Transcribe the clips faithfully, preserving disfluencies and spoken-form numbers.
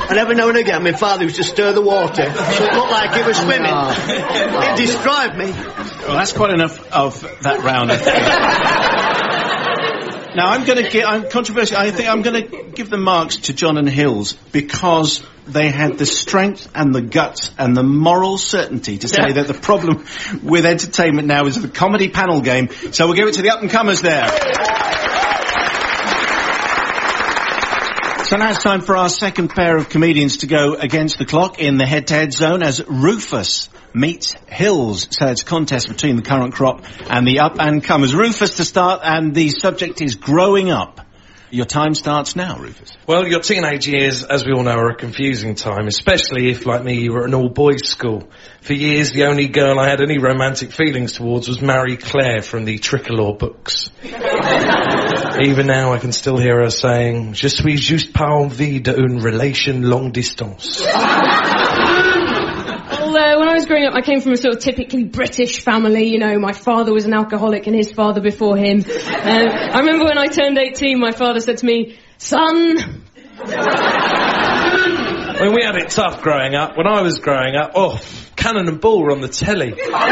And every now and again, my father used to stir the water, so it looked like he was swimming. It described me. Well, that's quite enough of that round. Now, I'm going to get... I'm controversial. I think I'm going to give the marks to John and Hills because they had the strength and the guts and the moral certainty to say yeah. that the problem with entertainment now is the comedy panel game. So we'll give it to the up-and-comers there. So now it's time for our second pair of comedians to go against the clock in the head-to-head zone as Rufus meets Hills. So it's a contest between the current crop and the up-and-comers. Rufus to start, and the subject is growing up. Your time starts now, Rufus. Well, your teenage years, as we all know, are a confusing time, especially if, like me, you were at an all-boys school. For years, the only girl I had any romantic feelings towards was Marie Claire from the Tricolour books. Even now, I can still hear her saying, "Je suis juste pas envie d'une relation longue distance." Well, uh, when I was growing up, I came from a sort of typically British family. You know, my father was an alcoholic and his father before him. Uh, I remember when I turned eighteen, my father said to me, "Son..." I mean, we had it tough growing up. When I was growing up, oh, Cannon and Ball were on the telly.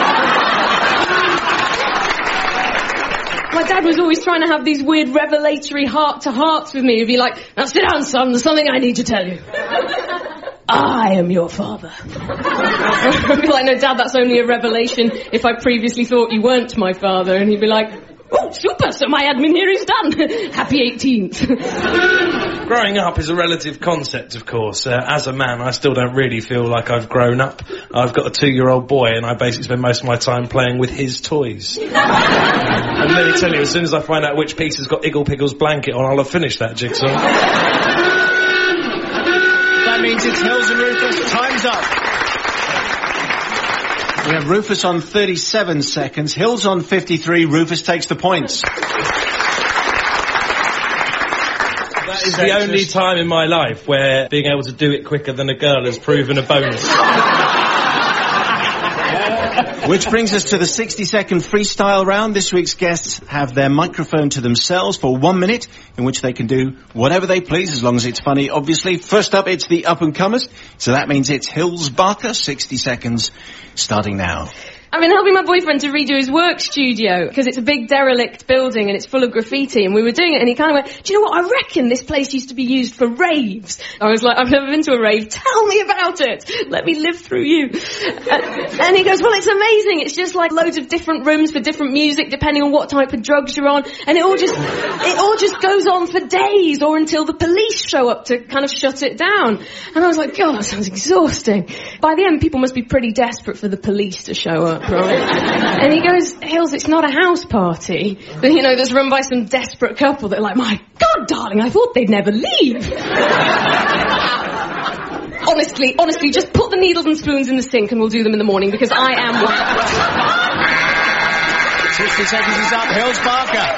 My dad was always trying to have these weird revelatory heart-to-hearts with me. He'd be like, "Now sit down, son, there's something I need to tell you. I am your father." I'd be like, "No, Dad, that's only a revelation if I previously thought you weren't my father." And he'd be like, "Oh, super, so my admin here is done. Happy eighteenth. Growing up is a relative concept, of course. Uh, as a man, I still don't really feel like I've grown up. I've got a two-year-old boy, and I basically spend most of my time playing with his toys. And let me tell you, as soon as I find out which piece has got Iggle Piggle's blanket on, I'll have finished that jigsaw. That means it's Hills and Rufus. Time's up. We have Rufus on thirty-seven seconds, Hills on fifty-three. Rufus takes the points. That is the only time in my life where being able to do it quicker than a girl has proven a bonus. Which brings us to the sixty-second freestyle round. This week's guests have their microphone to themselves for one minute, in which they can do whatever they please, as long as it's funny, obviously. First up, it's the up-and-comers, so that means it's Hills Barker. sixty seconds, starting now. I've been helping my boyfriend to redo his work studio because it's a big derelict building and it's full of graffiti, and we were doing it and he kind of went, "Do you know what, I reckon this place used to be used for raves." I was like, "I've never been to a rave. Tell me about it. Let me live through you." Uh, and he goes, "Well, it's amazing. It's just like loads of different rooms for different music depending on what type of drugs you're on, and it all just it all just goes on for days or until the police show up to kind of shut it down." And I was like, "God, that sounds exhausting." By the end, people must be pretty desperate for the police to show up. Right? And he goes, "Hills, it's not a house party, but, you know, that's run by some desperate couple that are like, my God, darling, I thought they'd never leave." honestly, honestly, just put the needles and spoons in the sink and we'll do them in the morning because I am one. sixty seconds is up. Hills Barker.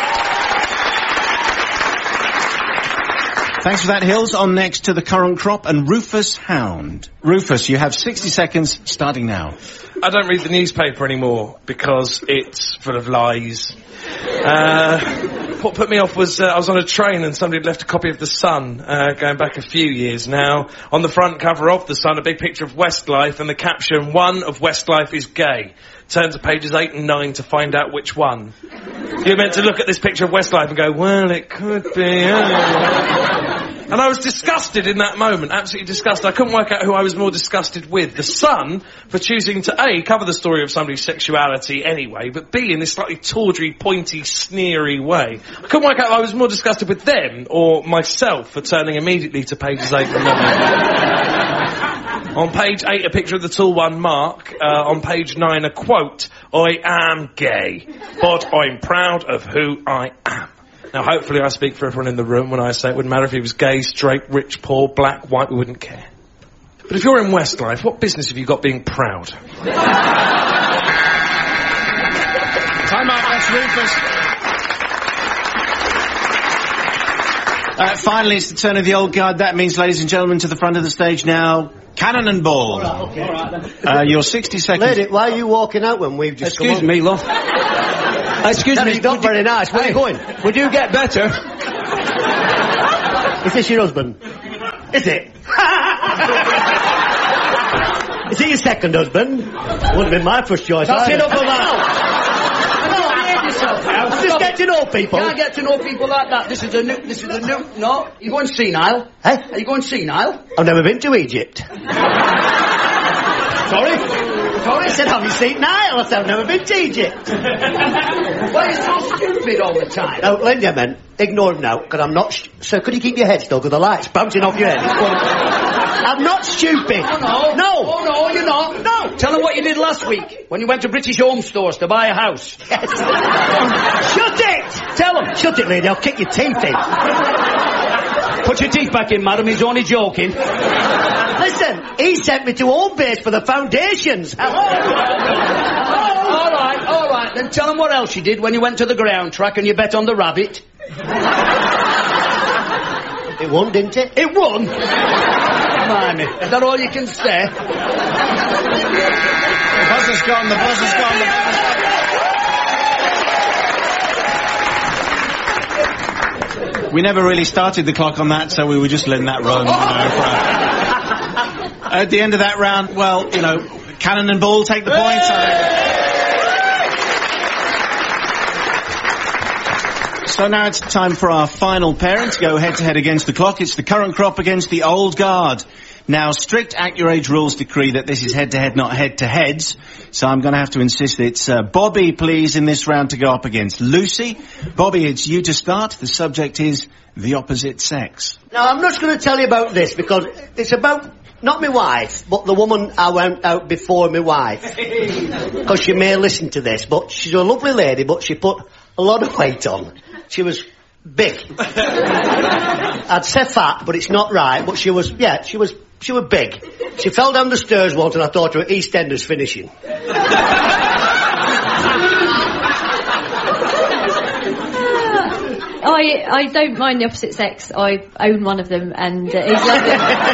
Thanks for that, Hills. On next to the current crop and Rufus Hound. Rufus, you have sixty seconds, starting now. I don't read the newspaper anymore because it's full of lies. Uh, what put me off was uh, I was on a train and somebody had left a copy of The Sun, uh, going back a few years now. On the front cover of The Sun, a big picture of Westlife and the caption, "One of Westlife is gay. Turn to pages eight and nine to find out which one." You're meant to look at this picture of Westlife and go, "Well, it could be." And I was disgusted in that moment, absolutely disgusted. I couldn't work out who I was more disgusted with. The Sun, for choosing to A, cover the story of somebody's sexuality anyway, but B, in this slightly tawdry, pointy, sneery way. I couldn't work out if I was more disgusted with them or myself for turning immediately to pages eight and nine. On page eight, a picture of the tall one, Mark. Uh, on page nine, a quote, "I am gay, but I'm proud of who I am." Now, hopefully I speak for everyone in the room when I say it wouldn't matter if he was gay, straight, rich, poor, black, white, we wouldn't care. But if you're in Westlife, what business have you got being proud? Time out, that's Rufus. Uh, finally, it's the turn of the old guard. That means, ladies and gentlemen, to the front of the stage now, Cannon and Ball. All right, okay. All right, then. Uh, your sixty seconds... Lady, why are you walking out when we've just Excuse come me, love. Excuse That me. is not very you... nice. Where hey, are you going? Would you get better? Is this your husband? Is it? Is it your second husband? Wouldn't have been my first choice. That's either. enough of that. No, behave yourself now. Just Stop get it. to know people. Can't get to know people like that. This is a new, this is a new, no, you're going senile. Eh? Are you going senile? I've never been to Egypt. Sorry? Sorry, I said, have you seen Nile? I said, I've never been to Egypt. Why are you so stupid all the time? Now, Linda, man, ignore him now, because I'm not... Sh- Sir, could you keep your head still, because the light's bouncing off your head. It's going- I'm not stupid. Oh, no. No. Oh, no, you're not. No. Tell them what you did last week, when you went to British Home Stores to buy a house. Yes. Shut it! Tell them. Shut it, lady, I'll kick your teeth in. Put your teeth back in, madam, he's only joking. Listen, he sent me to Home Base for the foundations. Hello? All right, all right, then tell them what else you did when you went to the ground track and you bet on the rabbit. It won, didn't it? It won. Blimey, is that all you can say? The buzzer's gone, the buzzer's gone, the buzzer's gone. We never really started the clock on that, so we were just letting that run. You know, for, at the end of that round, well, you know, Cannon and Ball take the points. So now it's time for our final pairing to go head-to-head against the clock. It's the current crop against the old guard. Now, strict AccuRage rules decree that this is head-to-head, not head-to-heads. So I'm going to have to insist it's uh, Bobby, please, in this round to go up against Lucy. Bobby, it's you to start. The subject is the opposite sex. Now, I'm not going to tell you about this, because it's about... Not my wife, but the woman I went out before my wife. Because she may listen to this, but she's a lovely lady, but she put a lot of weight on. She was big. I'd say fat, but it's not right, but she was, yeah, she was, she was big. She fell down the stairs once and I thought her at EastEnders finishing. I I don't mind the opposite sex. I own one of them, and uh, he's lovely.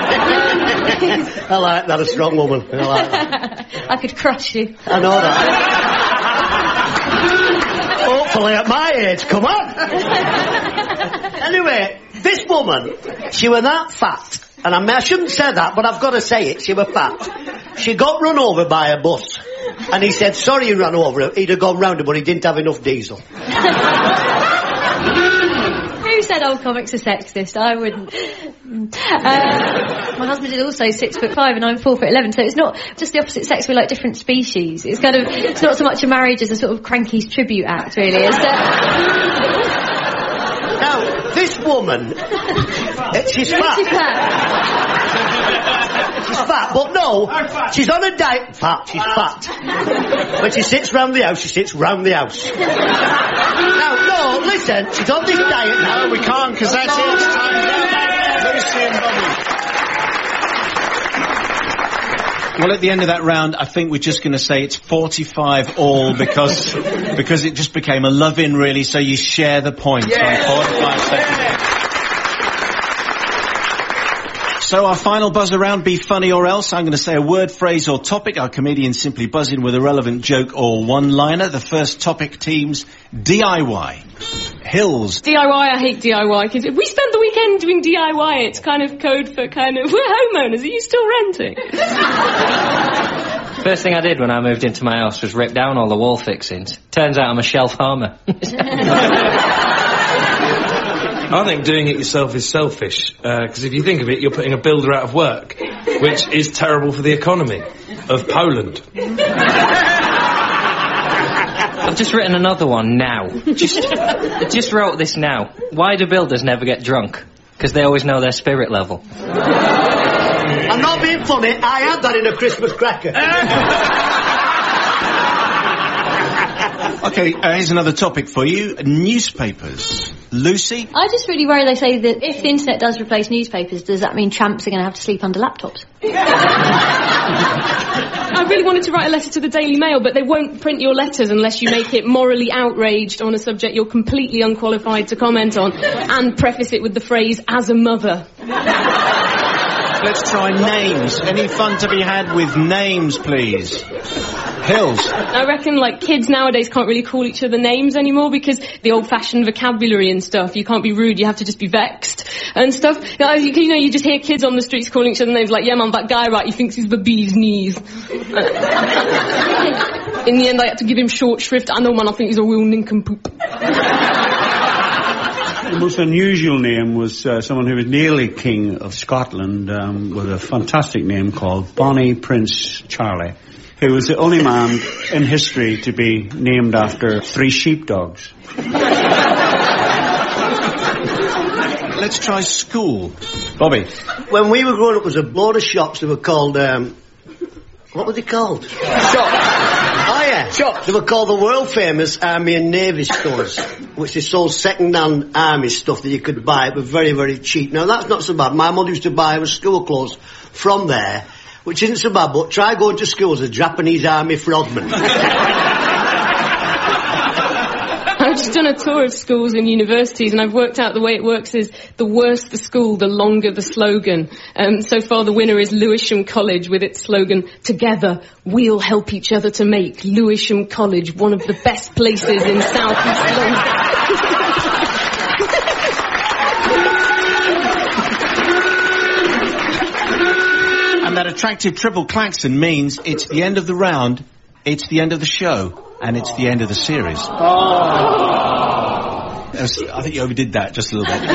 I like that, a strong woman. I like that. I could crush you. I know that. Hopefully at my age, come on. Anyway, this woman, she was that fat. And I, mean, I shouldn't say that, but I've got to say it, she was fat. She got run over by a bus. And he said, sorry you ran over her. He'd have gone round her, but he didn't have enough diesel. Who said old comics are sexist? I wouldn't. Uh, my husband is also six foot five and I'm four foot eleven, so it's not just the opposite sex, we're like different species. It's kind of, it's not so much a marriage as a sort of Cranky's tribute act, really, is that? Now, this woman, uh, she's fat. She's fat. She's fat, but no, she's on a diet. Fat, she's fat. When she sits round the house, she sits round the house. Now, no, listen, she's on this diet now. No, we can't, because that's it. It's time down. Lucy and Bobby. Well, at the end of that round, I think we're just going to say it's forty-five all, because because it just became a love-in, really, so you share the points Yeah. on forty-five seconds. So our final buzz around, be funny or else. I'm going to say a word, phrase or topic. Our comedians simply buzz in with a relevant joke or one-liner. The first topic team's D I Y. Hills. D I Y, I hate D I Y, because if we spend the weekend doing D I Y, it's kind of code for kind of, we're homeowners, are you still renting? First thing I did when I moved into my house was rip down all the wall fixings. Turns out I'm a shelf harmer. I think doing it yourself is selfish, because uh, if you think of it, you're putting a builder out of work, which is terrible for the economy of Poland. I've just written another one now. Just, just wrote this now. Why do builders never get drunk? Because they always know their spirit level. I'm not being funny, I had that in a Christmas cracker. Okay, uh, here's another topic for you. Newspapers. Lucy? I just really worry they say that if the internet does replace newspapers, does that mean tramps are going to have to sleep under laptops? I really wanted to write a letter to the Daily Mail, but they won't print your letters unless you make it morally outraged on a subject you're completely unqualified to comment on, and preface it with the phrase, as a mother. Let's try names. Any fun to be had with names, please? Hills. I reckon, like, kids nowadays can't really call each other names anymore because the old-fashioned vocabulary and stuff. You can't be rude, you have to just be vexed and stuff. You know, you, you know, you just hear kids on the streets calling each other names like, yeah, man, that guy, right, he thinks he's the bee's knees. In the end, I had to give him short shrift. I know, man, I think he's a real nincompoop. The most unusual name was uh, someone who was nearly King of Scotland, um, with a fantastic name called Bonnie Prince Charlie, who was the only man in history to be named after three sheepdogs. Let's try school. Bobby. When we were growing up, there was a load of shops that were called, um, what were they called? Shops. Oh, yeah. Shops. They were called the world famous Army and Navy stores, which they sold second-hand army stuff that you could buy. It was very, very cheap. Now, that's not so bad. My mother used to buy her school clothes from there, which isn't so bad, but try going to school as a Japanese army frogman. I've just done a tour of schools and universities, and I've worked out the way it works is the worse the school, the longer the slogan. Um, so far, the winner is Lewisham College with its slogan, "Together, we'll help each other to make Lewisham College one of the best places in South East London." And that attractive triple klaxon means it's the end of the round, it's the end of the show, and it's the end of the series. Oh. I think you overdid that just a little bit.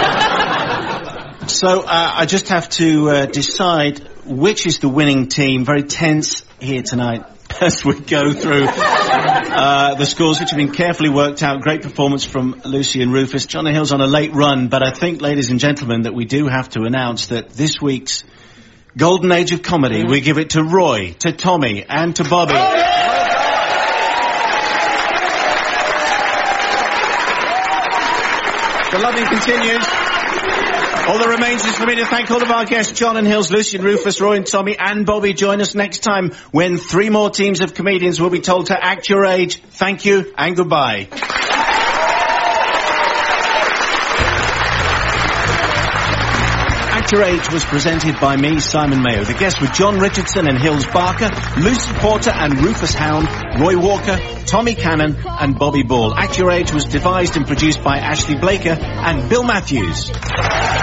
So uh, I just have to uh, decide which is the winning team. Very tense here tonight as we go through uh, the scores, which have been carefully worked out. Great performance from Lucy and Rufus. John and Hill's on a late run, but I think, ladies and gentlemen, that we do have to announce that this week's Golden Age of Comedy, we give it to Roy, to Tommy, and to Bobby. Oh, yeah! The loving continues. All that remains is for me to thank all of our guests, John and Hills, Lucy and Rufus, Roy and Tommy, and Bobby. Join us next time when three more teams of comedians will be told to act your age. Thank you and goodbye. Act Your Age was presented by me, Simon Mayo. The guests were John Richardson and Hills Barker, Lucy Porter and Rufus Hound, Roy Walker, Tommy Cannon and Bobby Ball. Act Your Age was devised and produced by Ashley Blaker and Bill Matthews.